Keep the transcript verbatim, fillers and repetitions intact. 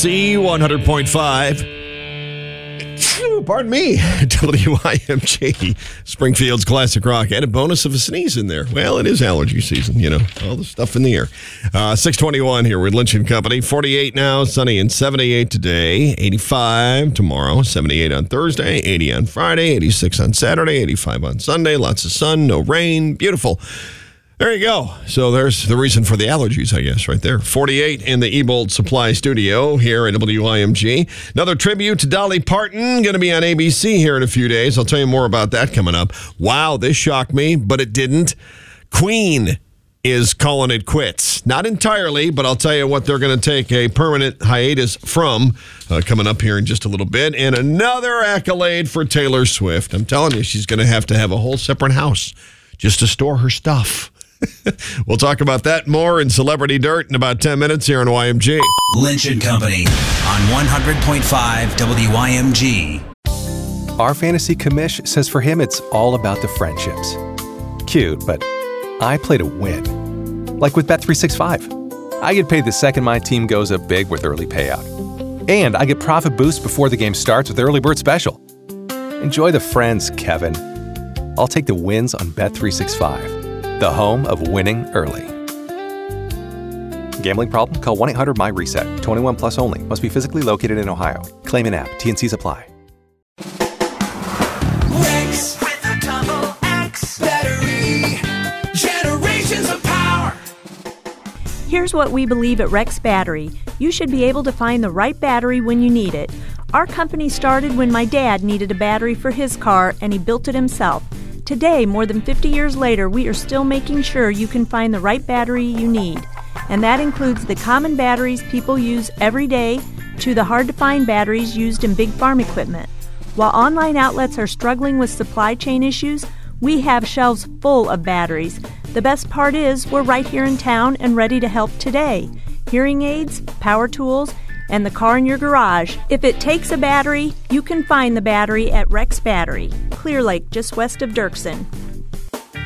C one hundred point five. Pardon me, W I M G, Springfield's Classic Rock. And a bonus of a sneeze in there. Well, it is allergy season, you know, all the stuff in the air. Uh, six twenty-one here with Lynch and Company. forty-eight now, sunny and seventy-eight today. eighty-five tomorrow, seventy-eight on Thursday, eighty on Friday, eighty-six on Saturday, eighty-five on Sunday. Lots of sun, no rain. Beautiful. There you go. So there's the reason for the allergies, I guess, right there. forty-eight in the Ebold Supply Studio here at W I M G. Another tribute to Dolly Parton going to be on A B C here in a few days. I'll tell you more about that coming up. Wow, this shocked me, but it didn't. Queen is calling it quits. Not entirely, but I'll tell you what they're going to take a permanent hiatus from uh, coming up here in just a little bit. And another accolade for Taylor Swift. I'm telling you, she's going to have to have a whole separate house just to store her stuff. We'll talk about that more in Celebrity Dirt in about ten minutes here on Y M G. Lynch and Company on one hundred point five W I M G. Our fantasy commish says for him it's all about the friendships. Cute, but I play to win. Like with Bet three sixty-five. I get paid the second my team goes up big with early payout. And I get profit boost before the game starts with Early Bird Special. Enjoy the friends, Kevin. I'll take the wins on Bet three sixty-five. The home of winning early. Gambling problem? Call one eight hundred M Y reset. twenty-one plus only. Must be physically located in Ohio. Claim an app. T N Cs apply. Rex with a double X battery. Generations of power. Here's what we believe at Rex Battery. You should be able to find the right battery when you need it. Our company started when my dad needed a battery for his car, and he built it himself. Today, more than fifty years later, we are still making sure you can find the right battery you need. And that includes the common batteries people use every day to the hard-to-find batteries used in big farm equipment. While online outlets are struggling with supply chain issues, we have shelves full of batteries. The best part is we're right here in town and ready to help today. Hearing aids, power tools, and the car in your garage. If it takes a battery, you can find the battery at Rex Battery, Clear Lake, just west of Dirksen.